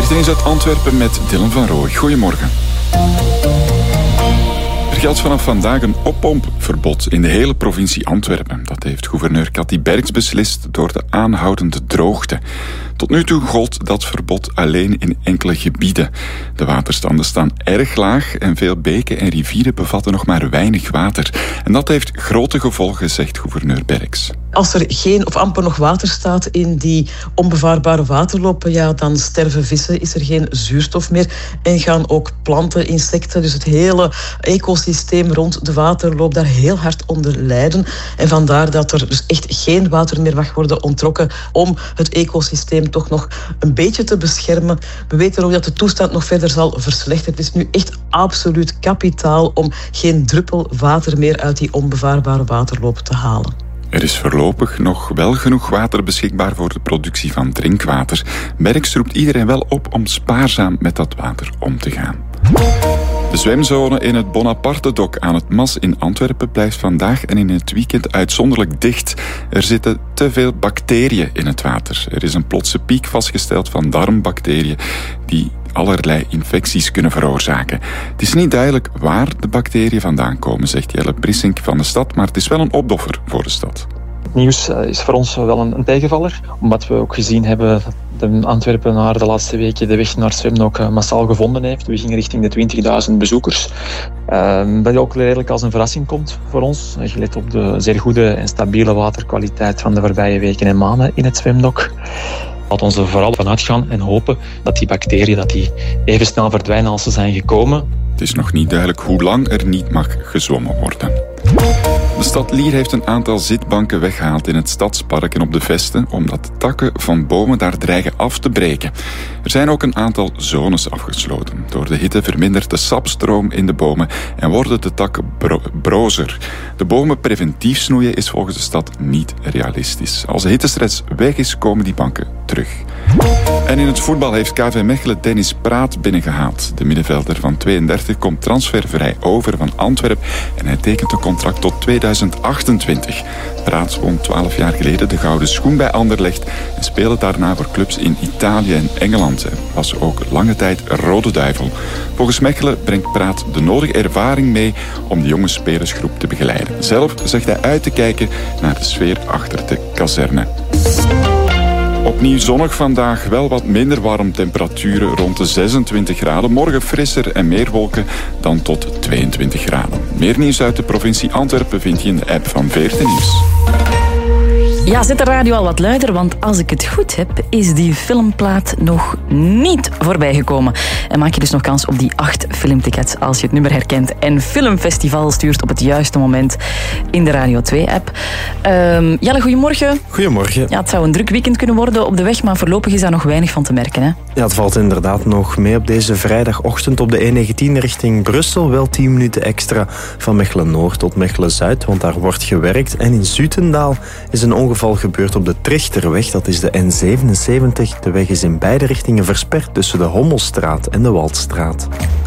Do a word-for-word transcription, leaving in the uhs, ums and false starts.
Eerste is uit Antwerpen met Dylan van Rooij. Goedemorgen. Er geldt vanaf vandaag een oppompverbod in de hele provincie Antwerpen. Dat heeft gouverneur Cathy Berks beslist door de aanhoudende droogte. Tot nu toe gold dat verbod alleen in enkele gebieden. De waterstanden staan erg laag en veel beken en rivieren bevatten nog maar weinig water. En dat heeft grote gevolgen, zegt gouverneur Berks. Als er geen of amper nog water staat in die onbevaarbare waterlopen, ja, dan sterven vissen, is er geen zuurstof meer en gaan ook planten, insecten, dus het hele ecosysteem rond de waterloop daar heel hard onder lijden. En vandaar dat er dus echt geen water meer mag worden onttrokken om het ecosysteem toch nog een beetje te beschermen. We weten ook dat de toestand nog verder zal verslechteren. Het is nu echt absoluut kapitaal om geen druppel water meer uit die onbevaarbare waterloop te halen. Er is voorlopig nog wel genoeg water beschikbaar voor de productie van drinkwater. Berks roept iedereen wel op om spaarzaam met dat water om te gaan. De zwemzone in het Bonaparte-dok aan het Mas in Antwerpen blijft vandaag en in het weekend uitzonderlijk dicht. Er zitten te veel bacteriën in het water. Er is een plotse piek vastgesteld van darmbacteriën die allerlei infecties kunnen veroorzaken. Het is niet duidelijk waar de bacteriën vandaan komen, zegt Jelle Brissink van de stad, maar het is wel een opdoffer voor de stad. Het nieuws is voor ons wel een, een tegenvaller, omdat we ook gezien hebben dat de Antwerpenaar de laatste weken de weg naar het zwemdok massaal gevonden heeft. We gingen richting de twintigduizend bezoekers. Uh, dat ook redelijk als een verrassing komt voor ons, gelet op de zeer goede en stabiele waterkwaliteit van de voorbije weken en maanden in het zwemdok. Laten we er vooral van uitgaan en hopen dat die bacteriën dat die even snel verdwijnen als ze zijn gekomen. Het is nog niet duidelijk hoe lang er niet mag gezwommen worden. De stad Lier heeft een aantal zitbanken weggehaald in het stadspark en op de Vesten, omdat takken van bomen daar dreigen af te breken. Er zijn ook een aantal zones afgesloten. Door de hitte vermindert de sapstroom in de bomen en worden de takken bro- brozer. De bomen preventief snoeien is volgens de stad niet realistisch. Als de hittestress weg is, komen die banken terug. En in het voetbal heeft K V Mechelen Dennis Praat binnengehaald. De middenvelder van tweeëndertig komt transfervrij over van Antwerpen en hij tekent een contract tot tweeduizend achtentwintig. Praat won twaalf jaar geleden de gouden schoen bij Anderlecht en speelde daarna voor clubs in Italië en Engeland. Hij was ook lange tijd Rode Duivel. Volgens Mechelen brengt Praat de nodige ervaring mee om de jonge spelersgroep te begeleiden. Zelf zegt hij uit te kijken naar de sfeer achter de kazerne. Opnieuw zonnig vandaag, wel wat minder warm, temperaturen rond de zesentwintig graden. Morgen frisser en meer wolken dan tot tweeëntwintig graden. Meer nieuws uit de provincie Antwerpen vind je in de app van V R T Nieuws. Ja, zet de radio al wat luider, want als ik het goed heb, is die filmplaat nog niet voorbij gekomen. En maak je dus nog kans op die acht filmtickets als je het nummer herkent en Filmfestival stuurt op het juiste moment in de Radio twee-app. Um, Jelle, goedemorgen. Goedemorgen. Ja, het zou een druk weekend kunnen worden op de weg, maar voorlopig is daar nog weinig van te merken, hè? Ja, het valt inderdaad nog mee op deze vrijdagochtend op de E negentien richting Brussel. Wel tien minuten extra van Mechelen-Noord tot Mechelen-Zuid, want daar wordt gewerkt. En in Zutendaal is een ongeval gebeurd op de Trechterweg. Dat is de N zevenenzeventig. De weg is in beide richtingen versperd tussen de Hommelstraat en de Waldstraat.